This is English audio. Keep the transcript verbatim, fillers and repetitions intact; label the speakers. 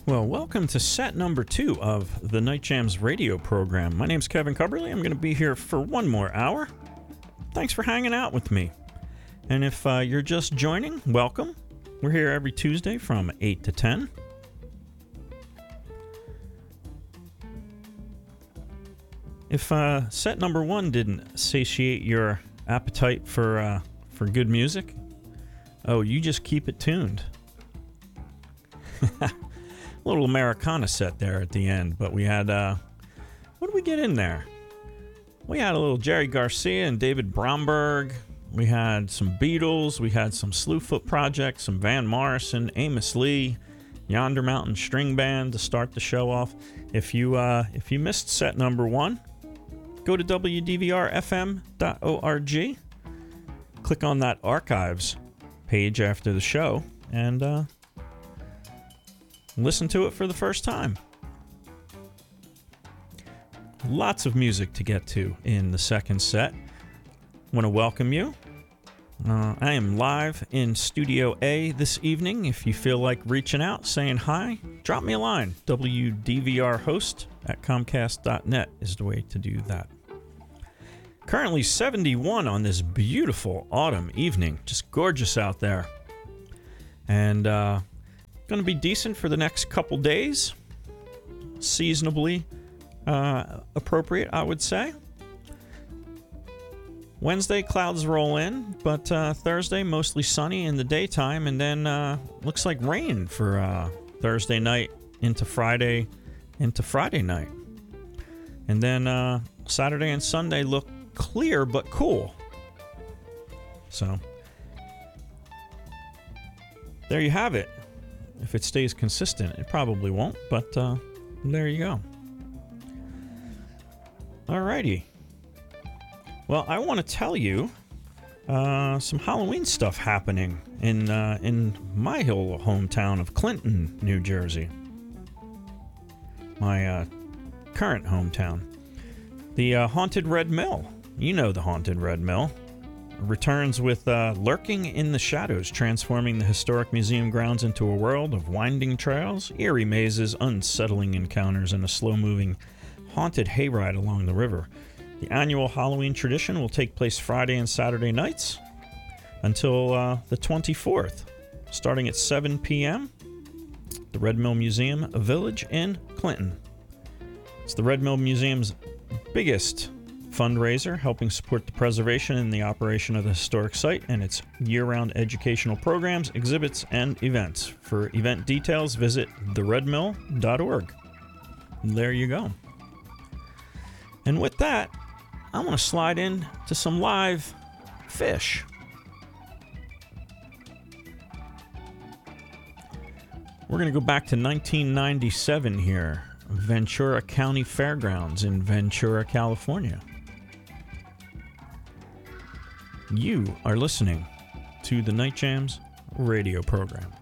Speaker 1: Well, welcome to set number two of the Night Jams radio program. My name's Kevin Cubberly. I'm going to be here for one more hour. Thanks for hanging out with me. And if uh, you're just joining, welcome. We're here every Tuesday from eight to ten. If uh, set number one didn't satiate your appetite for uh, for good music, oh, you just keep it tuned. Little Americana set there at the end, but we had, uh, what did we get in there? We had a little Jerry Garcia and David Bromberg. We had some Beatles. We had some Slewfoot Project, some Van Morrison, Amos Lee, Yonder Mountain String Band to start the show off. If you uh, if you missed set number one, go to w d v r f m dot org. Click on that archives page after the show and uh, listen to it for the first time. Lots of music to get to in the second set. Want to welcome you. Uh, I am live in Studio A this evening. If you feel like reaching out, saying hi, drop me a line. w d v r host at comcast dot net is the way to do that. Currently seventy-one on this beautiful autumn evening. Just gorgeous out there. And uh, going to be decent for the next couple days. Seasonably uh, appropriate, I would say. Wednesday, clouds roll in, but uh, Thursday, mostly sunny in the daytime, and then uh, looks like rain for uh, Thursday night into Friday, into Friday night. And then uh, Saturday and Sunday look clear but cool. So, there you have it. If it stays consistent, it probably won't, but uh, there you go. Alrighty. Well, I want to tell you uh, some Halloween stuff happening in uh, in my hill hometown of Clinton, New Jersey. My uh, current hometown. The uh, Haunted Red Mill. You know the Haunted Red Mill. Returns with uh, Lurking in the Shadows, transforming the historic museum grounds into a world of winding trails, eerie mazes, unsettling encounters, and a slow-moving haunted hayride along the river. The annual Halloween tradition will take place Friday and Saturday nights until uh, the twenty-fourth, starting at seven p.m. The Red Mill Museum, a village in Clinton. It's the Red Mill Museum's biggest fundraiser, helping support the preservation and the operation of the historic site and its year-round educational programs, exhibits, and events. For event details, visit the red mill dot org. There you go. And with that, I want to slide in to some live fish. We're going to go back to nineteen ninety-seven here, Ventura County Fairgrounds in Ventura, California. You are listening to the Night Jams radio program.